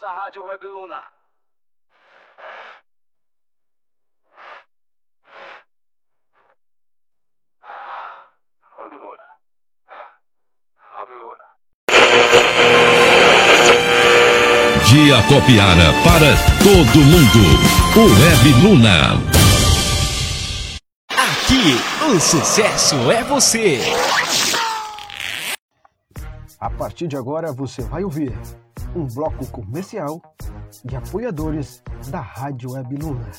nossa rádio Web Luna. De Acopiara para todo mundo, o Web Luna. Aqui, o sucesso é você. A partir de agora você vai ouvir um bloco comercial de apoiadores da Rádio Web Luna.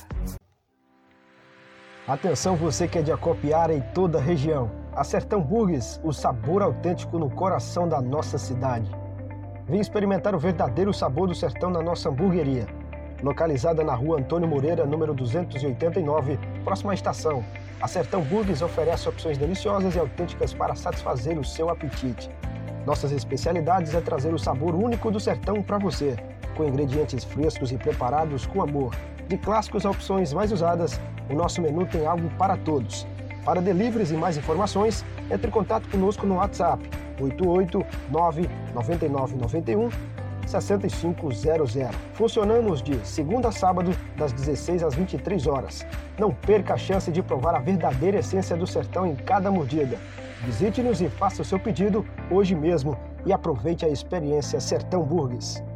Atenção você que é de Acopiara e toda a região. A Sertão Burgers, o sabor autêntico no coração da nossa cidade. Vem experimentar o verdadeiro sabor do sertão na nossa hamburgueria. Localizada na rua Antônio Moreira, número 289, próxima à estação. A Sertão Burgers oferece opções deliciosas e autênticas para satisfazer o seu apetite. Nossas especialidades é trazer o sabor único do sertão para você, com ingredientes frescos e preparados com amor. De clássicos a opções mais usadas, o nosso menu tem algo para todos. Para deliveries e mais informações, entre em contato conosco no WhatsApp 889-9991-6500. Funcionamos de segunda a sábado, das 16 às 23 horas. Não perca a chance de provar a verdadeira essência do sertão em cada mordida. Visite-nos e faça o seu pedido hoje mesmo e aproveite a experiência Sertão Burgers.